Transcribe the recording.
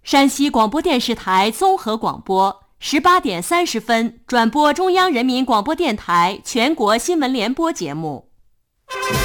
山西广播电视台综合广播18点30分转播中央人民广播电台全国新闻联播节目。